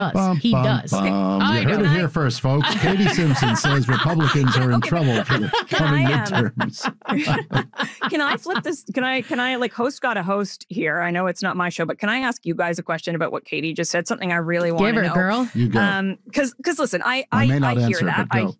He does. You heard it here first, folks. Katie Simpson says Republicans are in trouble for the coming midterms. Can I flip this? Can I like host got a host here? I know it's not my show, but can I ask you guys a question about what Katie just said? Something I really want to know. Give her, girl. You go. Because listen, I may not hear answer, that. but go.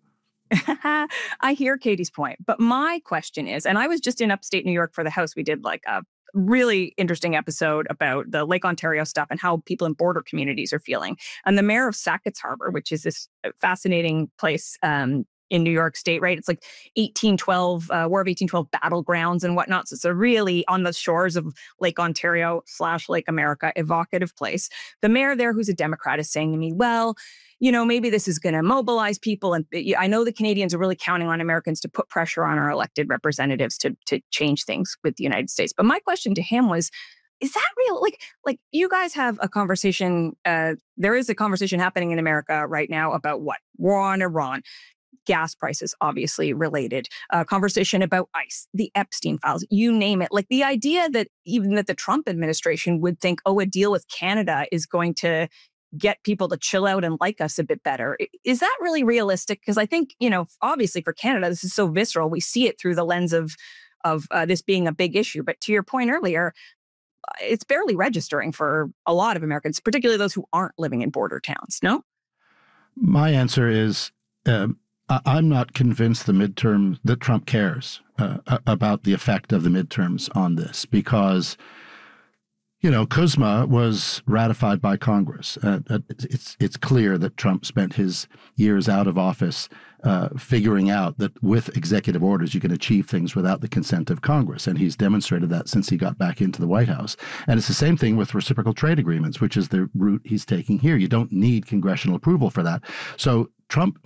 I hear Katie's point, but my question is, and I was just in upstate New York for the House. We did like a really interesting episode about the Lake Ontario stuff and how people in border communities are feeling. And the mayor of Sackett's Harbor, which is this fascinating place in New York State, right? It's like 1812, War of 1812 battlegrounds and whatnot. So it's a really on the shores of Lake Ontario / Lake America, evocative place. The mayor there, who's a Democrat, is saying to me, well, you know, maybe this is going to mobilize people. And I know the Canadians are really counting on Americans to put pressure on our elected representatives to change things with the United States. But my question to him was, is that real? Like you guys have a conversation. There is a conversation happening in America right now about what? War on Iran. Gas prices, obviously related. Conversation about ICE, the Epstein files, you name it. Like the idea that even that the Trump administration would think, oh, a deal with Canada is going to get people to chill out and like us a bit better. Is that really realistic? Because I think, you know, obviously for Canada, this is so visceral. We see it through the lens of this being a big issue. But to your point earlier, it's barely registering for a lot of Americans, particularly those who aren't living in border towns, no? My answer is I'm not convinced that Trump cares about the effect of the midterms on this because, you know, CUSMA was ratified by Congress. It's clear that Trump spent his years out of office figuring out that with executive orders, you can achieve things without the consent of Congress. And he's demonstrated that since he got back into the White House. And it's the same thing with reciprocal trade agreements, which is the route he's taking here. You don't need congressional approval for that. So Trump,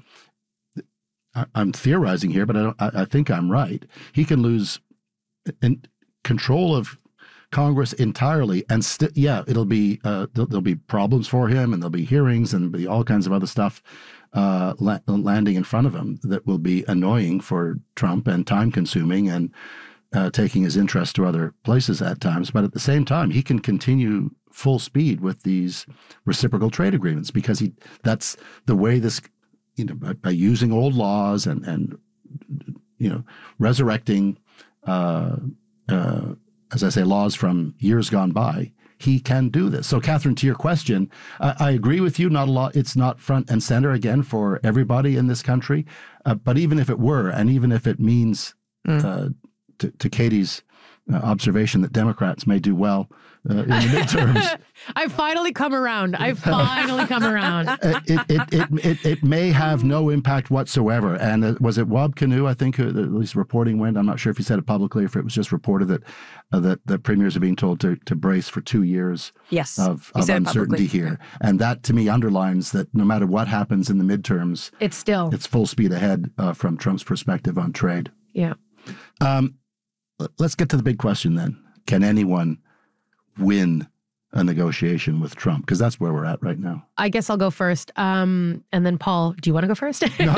I'm theorizing here, but I think I'm right. He can lose control of Congress entirely, and it'll be there'll be problems for him, and there'll be hearings, and be all kinds of other stuff landing in front of him that will be annoying for Trump and time-consuming and taking his interest to other places at times. But at the same time, he can continue full speed with these reciprocal trade agreements because that's the way this, you know, by using old laws and you know, resurrecting. As I say, laws from years gone by, he can do this. So, Catherine, to your question, I agree with you. Not a lot. It's not front and center again for everybody in this country. But even if it were, and even if it means to Katie's observation that Democrats may do well in the midterms. I've finally come around. It may have no impact whatsoever. And was it Wab Kinew, I think, at least reporting went? I'm not sure if he said it publicly or if it was just reported that premiers are being told to brace for 2 years of uncertainty here. And that, to me, underlines that no matter what happens in the midterms, it's full speed ahead from Trump's perspective on trade. Yeah. Let's get to the big question then. Can anyone win a negotiation with Trump? Because that's where we're at right now. I guess I'll go first. And then, Paul, do you want to go first? No,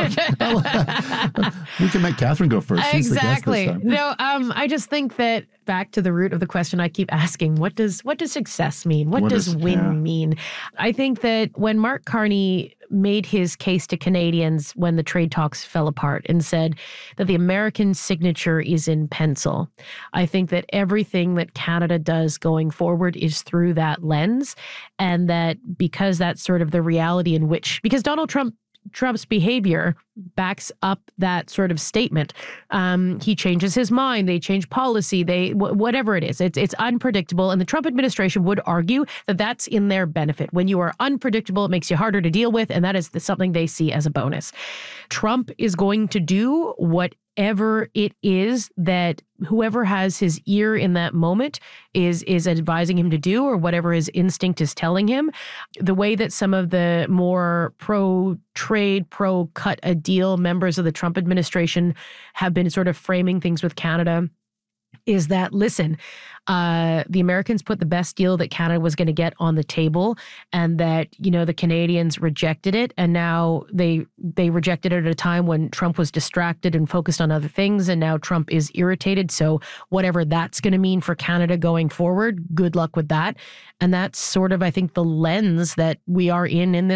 we can make Catherine go first. She's exactly. the guest this time. No, I just think that back to the root of the question I keep asking, what does success mean? What does win mean? I think that when Mark Carney made his case to Canadians when the trade talks fell apart and said that the American signature is in pencil, I think that everything that Canada does going forward is through that lens, and that because that's sort of the reality in which, because Donald Trump's behavior backs up that sort of statement. He changes his mind. They change policy. Whatever it is, it's unpredictable. And the Trump administration would argue that that's in their benefit. When you are unpredictable, it makes you harder to deal with. And that is something they see as a bonus. Trump is going to do whatever it is that whoever has his ear in that moment is advising him to do, or whatever his instinct is telling him. The way that some of the more pro-trade, pro-cut-a-deal members of the Trump administration have been sort of framing things with Canada is that, listen, the Americans put the best deal that Canada was going to get on the table, and that, you know, the Canadians rejected it. And now they rejected it at a time when Trump was distracted and focused on other things. And now Trump is irritated. So whatever that's going to mean for Canada going forward, good luck with that. And that's sort of, I think, the lens that we are in this